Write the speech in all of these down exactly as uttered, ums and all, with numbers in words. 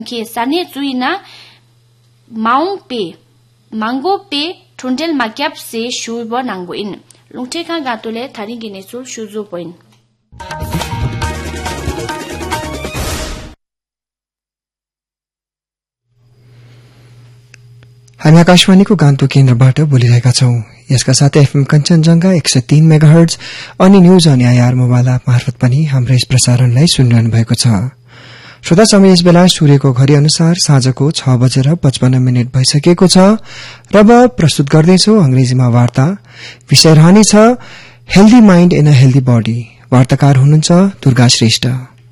ke sane tuina maung pe mango pe trundel makyap se shubo nango in lungte kha gatule thari gine sul shuzu point हामी आकाशवाणीको गान्तोक केन्द्रबाट बोलिरहेका छौं। यसका साथै FM Kanchenjunga एक सय तीन मेगाहर्ज अनि न्यूज अनि आईआर मोबाइल एप मार्फत पनि हाम्रो यस प्रसारणलाई सुनिरहनु भएको छ। श्रोता समय यस बेला सूर्यको घड़ी अनुसार साँझको छ बजेर पचपन्न मिनट भइसकेको छ र अब प्रस्तुत गर्दैछौ अंग्रेजीमा वार्ता। विषय रहनेछ healthy mind in a healthy बडी। वार्ताकार हुनुहुन्छ दुर्गा श्रेष्ठ।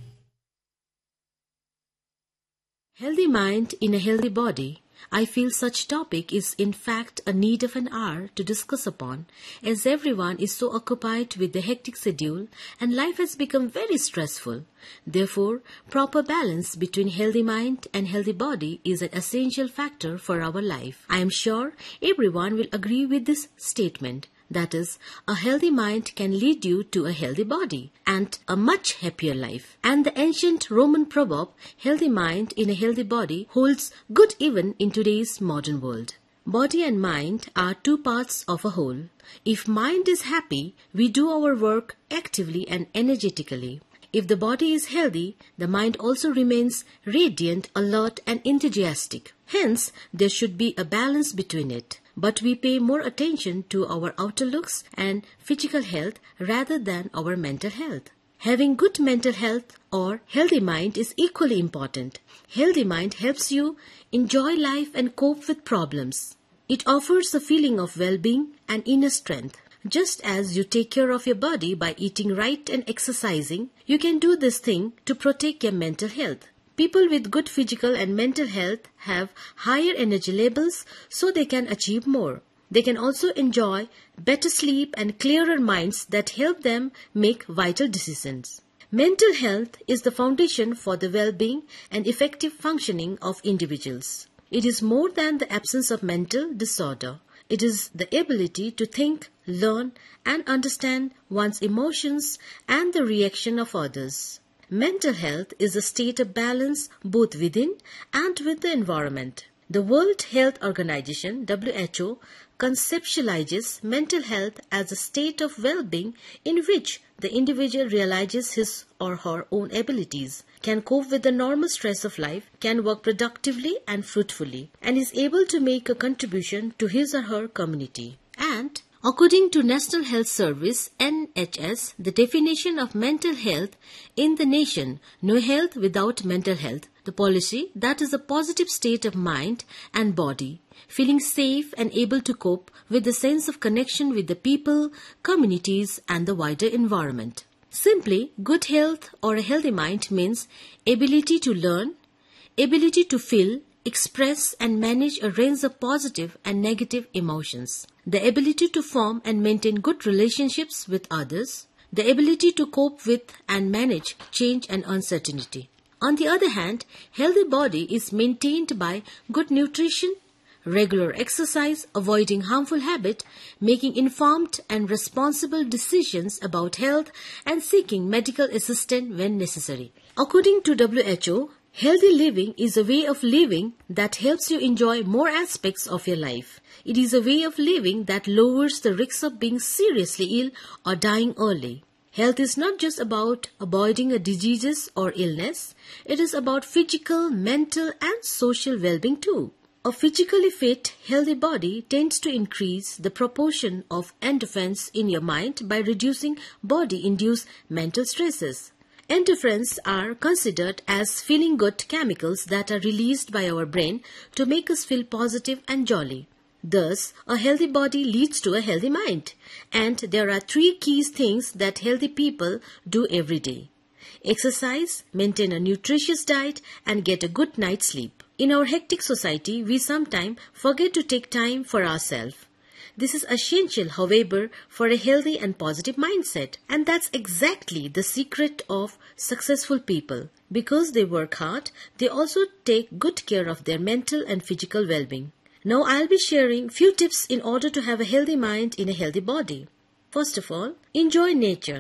Healthy mind in a healthy body. I feel such topic is in fact a need of an hour to discuss upon, as everyone is so occupied with the hectic schedule and life has become very stressful. Therefore, proper balance between healthy mind and healthy body is an essential factor for our life. I am sure everyone will agree with this statement. That is, a healthy mind can lead you to a healthy body and a much happier life. And the ancient Roman proverb, healthy mind in a healthy body, holds good even in today's modern world. Body and mind are two parts of a whole. If mind is happy, we do our work actively and energetically. If the body is healthy, the mind also remains radiant, alert and enthusiastic. Hence, there should be a balance between it. But we pay more attention to our outer looks and physical health rather than our mental health. Having good mental health or healthy mind is equally important. Healthy mind helps you enjoy life and cope with problems. It offers a feeling of well-being and inner strength. Just as you take care of your body by eating right and exercising, you can do this thing to protect your mental health. People with good physical and mental health have higher energy levels so they can achieve more. They can also enjoy better sleep and clearer minds that help them make vital decisions. Mental health is the foundation for the well-being and effective functioning of individuals. It is more than the absence of mental disorder. It is the ability to think, learn, and understand one's emotions and the reaction of others. Mental health is a state of balance both within and with the environment. The World Health Organization, W H O, conceptualizes mental health as a state of well-being in which the individual realizes his or her own abilities, can cope with the normal stress of life, can work productively and fruitfully, and is able to make a contribution to his or her community. And according to National Health Service, N H S, the definition of mental health in the nation, no health without mental health, the policy that is a positive state of mind and body, feeling safe and able to cope with the sense of connection with the people, communities and the wider environment. Simply, good health or a healthy mind means ability to learn, ability to feel, express and manage a range of positive and negative emotions, the ability to form and maintain good relationships with others, the ability to cope with and manage change and uncertainty. On the other hand, healthy body is maintained by good nutrition, regular exercise, avoiding harmful habit, making informed and responsible decisions about health, and seeking medical assistance when necessary. According to W H O, healthy living is a way of living that helps you enjoy more aspects of your life. It is a way of living that lowers the risk of being seriously ill or dying early. Health is not just about avoiding a diseases or illness. It is about physical, mental and social well-being too. A physically fit, healthy body tends to increase the proportion of endorphins in your mind by reducing body-induced mental stresses. Endorphins are considered as feeling good chemicals that are released by our brain to make us feel positive and jolly. Thus, a healthy body leads to a healthy mind. And there are three key things that healthy people do every day: exercise, maintain a nutritious diet, and get a good night's sleep. In our hectic society, we sometimes forget to take time for ourselves. This is essential, however, for a healthy and positive mindset. And that's exactly the secret of successful people. Because they work hard, they also take good care of their mental and physical well-being. Now I'll be sharing few tips in order to have a healthy mind in a healthy body. First of all, enjoy nature.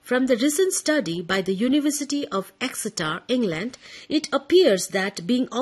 From the recent study by the University of Exeter, England, it appears that being